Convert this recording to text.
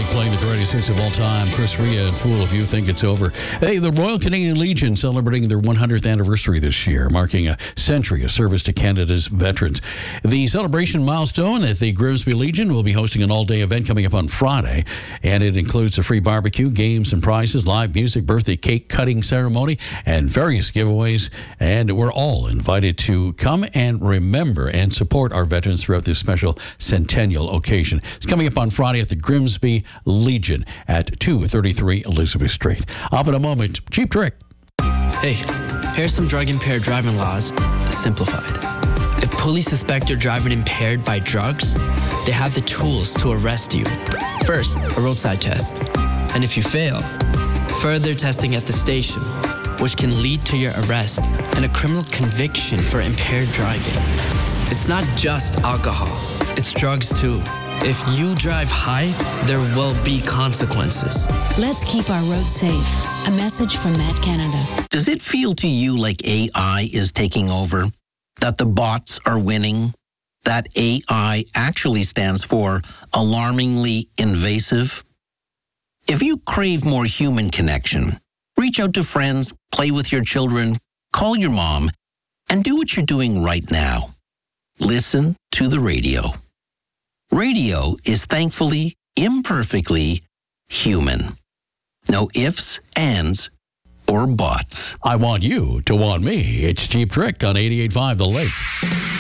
like playing the greatest hits of all time. Chris Rea and Fool If You Think It's Over. Hey, the Royal Canadian Legion celebrating their 100th anniversary this year, marking a century of service to Canada's veterans. The celebration milestone at the Grimsby Legion will be hosting an all-day event coming up on Friday, and it includes a free barbecue, games and prizes, live music, birthday cake cutting ceremony, and various giveaways. And we're all invited to come and remember and support our veterans throughout this special centennial occasion. It's coming up on Friday at the Grimsby Legion at 233 Elizabeth Street. Up in a moment, Cheap Trick. Hey, here's some drug-impaired driving laws simplified. If police suspect you're driving impaired by drugs, they have the tools to arrest you. First, a roadside test. And if you fail, further testing at the station, which can lead to your arrest and a criminal conviction for impaired driving. It's not just alcohol, it's drugs too. If you drive high, there will be consequences. Let's keep our roads safe. A message from Matt Canada. Does it feel to you like AI is taking over? That the bots are winning? That AI actually stands for alarmingly invasive? If you crave more human connection, reach out to friends, play with your children, call your mom, and do what you're doing right now. Listen to the radio. Radio is thankfully, imperfectly human. No ifs, ands, or buts. I want you to want me. It's Cheap Trick on 88.5 The Lake.